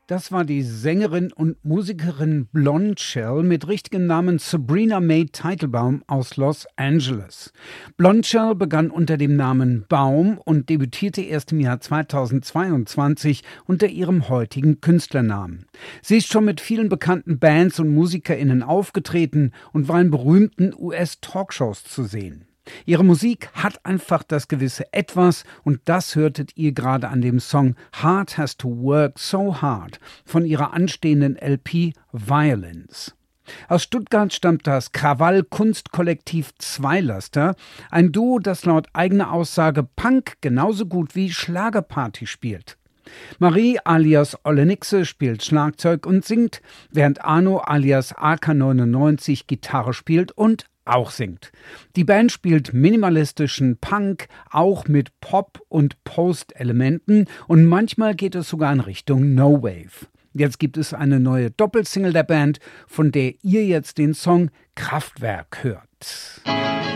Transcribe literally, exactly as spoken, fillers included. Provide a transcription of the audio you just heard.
Das war die Sängerin und Musikerin Blondshell mit richtigem Namen Sabrina Mae Teitelbaum aus Los Angeles. Blondshell begann unter dem Namen Baum und debütierte erst im Jahr zweitausendzweiundzwanzig unter ihrem heutigen Künstlernamen. Sie ist schon mit vielen bekannten Bands und MusikerInnen aufgetreten und war in berühmten U S-Talkshows zu sehen. Ihre Musik hat einfach das gewisse Etwas und das hörtet ihr gerade an dem Song Heart Has to Work So Hard von ihrer anstehenden L P Violence. Aus Stuttgart stammt das Krawall-Kunstkollektiv Zweilaster, ein Duo, das laut eigener Aussage Punk genauso gut wie Schlagerparty spielt. Marie alias Ollenixe spielt Schlagzeug und singt, während Arno alias A K neunundneunzig Gitarre spielt und auch singt. Die Band spielt minimalistischen Punk, auch mit Pop- und Post-Elementen und manchmal geht es sogar in Richtung No Wave. Jetzt gibt es eine neue Doppelsingle der Band, von der ihr jetzt den Song Kraftwerk hört.